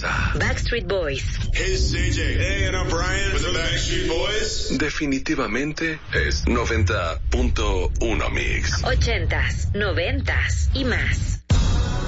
casa. Backstreet Boys. Hey, it's CJ. Hey, and I'm Brian with the Backstreet Boys. Definitivamente es 90.1 Mix. 80s, 90s y más.